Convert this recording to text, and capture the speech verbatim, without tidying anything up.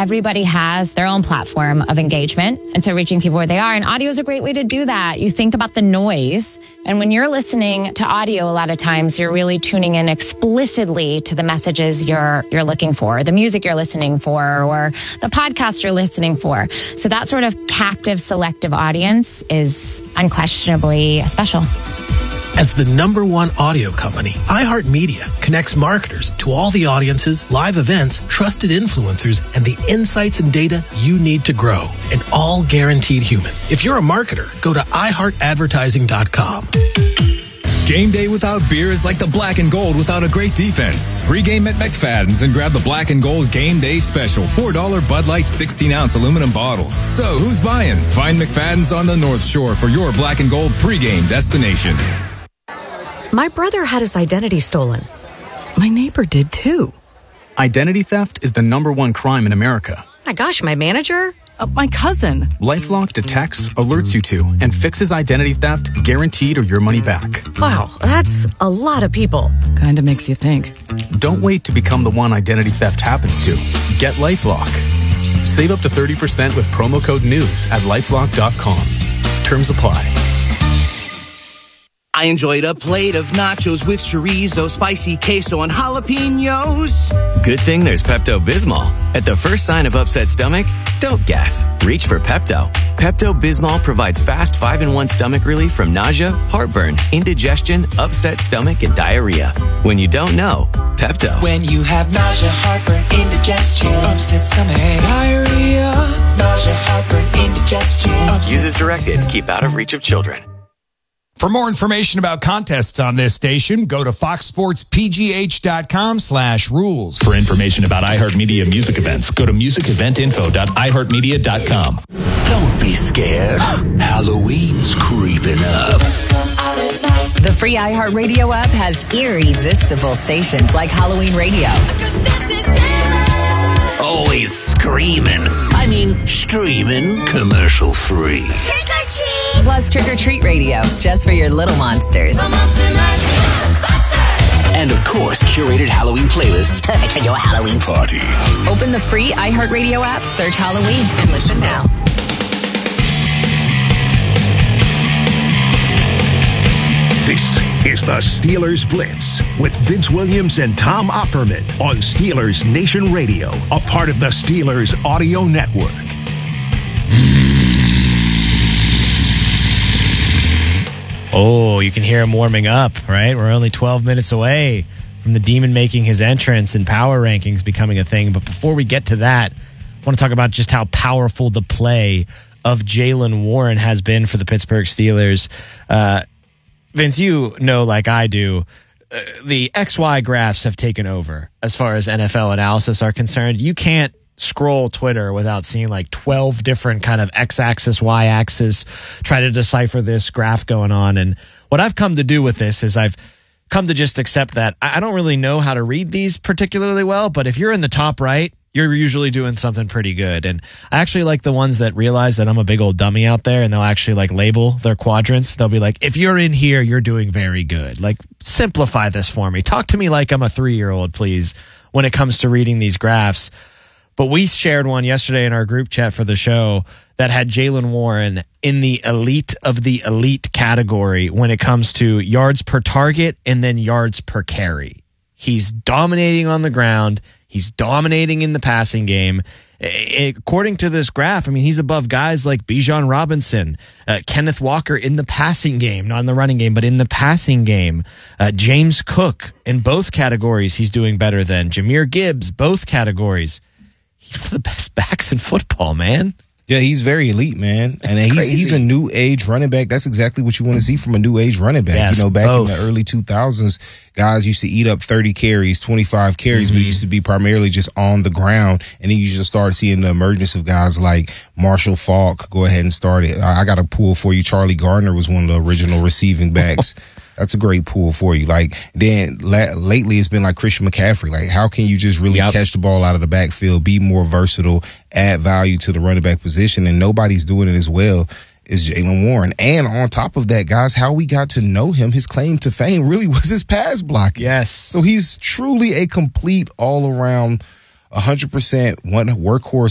everybody has their own platform of engagement. And so reaching people where they are, and audio is a great way to do that. You think about the noise. And when you're listening to audio, a lot of times you're really tuning in explicitly to the messages you're, you're looking for, the music you're listening for, or the podcast you're listening for. So that sort of captive, selective audience is unquestionably special. As the number one audio company, iHeartMedia connects marketers to all the audiences, live events, trusted influencers, and the insights and data you need to grow. And all guaranteed human. If you're a marketer, go to i heart advertising dot com. Game day without beer is like the black and gold without a great defense. Pre-game at McFadden's and grab the black and gold game day special. four dollars Bud Light sixteen ounce aluminum bottles. So who's buying? Find McFadden's on the North Shore for your black and gold pre-game destination. My brother had his identity stolen. My neighbor did too. Identity theft is the number one crime in America. My gosh, my manager? Uh, my cousin. LifeLock detects, alerts you to, and fixes identity theft guaranteed or your money back. Wow, that's a lot of people. Kinda makes you think. Don't wait to become the one identity theft happens to. Get LifeLock. Save up to thirty percent with promo code NEWS at lifelock dot com. Terms apply. I enjoyed a plate of nachos with chorizo, spicy queso, and jalapenos. Good thing there's Pepto-Bismol. At the first sign of upset stomach, don't guess. Reach for Pepto. Pepto-Bismol provides fast five in one stomach relief from nausea, heartburn, indigestion, upset stomach, and diarrhea. When you don't know, Pepto. When you have nausea, heartburn, indigestion, upset stomach, diarrhea, nausea, heartburn, indigestion. Use as directed. Keep out of reach of children. For more information about contests on this station, go to fox sports p g h dot com slash rules. For information about iHeartMedia music events, go to music event info dot i heart media dot com. Don't be scared. Halloween's creeping up. The free iHeartRadio app has irresistible stations like Halloween Radio. Always screaming. I mean, streaming commercial free. Plus Trick or Treat Radio, just for your little monsters. And of course, curated Halloween playlists perfect for your Halloween party. Open the free iHeartRadio app, search Halloween, and listen now. This is the Steelers Blitz with Vince Williams and Tom Opperman on Steelers Nation Radio, a part of the Steelers Audio Network. Oh, you can hear him warming up, right? We're only twelve minutes away from the Demon making his entrance and power rankings becoming a thing. But before we get to that, I want to talk about just how powerful the play of Jaylen Warren has been for the Pittsburgh Steelers. Uh, Vince, you know, like I do, uh, the X Y graphs have taken over as far as N F L analysis are concerned. You can't scroll Twitter without seeing like twelve different kind of x-axis, y-axis, try to decipher this graph going on. And what I've come to do with this is I've come to just accept that I don't really know how to read these particularly well, but if you're in the top right, you're usually doing something pretty good. And I actually like the ones that realize that I'm a big old dummy out there, and they'll actually like label their quadrants. They'll be like, if you're in here, you're doing very good. Like, simplify this for me. Talk to me like I'm a three-year-old, please, when it comes to reading these graphs. But we shared one yesterday in our group chat for the show that had Jaylen Warren in the elite of the elite category when it comes to yards per target and then yards per carry. He's dominating on the ground. He's dominating in the passing game. According to this graph, I mean, he's above guys like Bijan Robinson, uh, Kenneth Walker in the passing game, not in the running game, but in the passing game. Uh, James Cook in both categories, he's doing better than. Jahmyr Gibbs, both categories. He's one of the best backs in football, man. Yeah, he's very elite, man. And It's he's crazy. he's a new age running back. That's exactly what you want to see from a new age running back. Yes, you know, back both. in the early two thousands, guys used to eat up thirty carries, twenty-five carries, Mm-hmm. but it used to be primarily just on the ground. And then you just start seeing the emergence of guys like Marshall Faulk. Go ahead and start it. I I got a pool for you. Charlie Gardner was one of the original receiving backs. That's a great pool for you. Like, then la- lately it's been like Christian McCaffrey. Like, how can you just really Yep. catch the ball out of the backfield, be more versatile, add value to the running back position? And nobody's doing it as well as Jaylen Warren. And on top of that, guys, how we got to know him, his claim to fame really was his pass blocking. Yes. So he's truly a complete all around one hundred percent one workhorse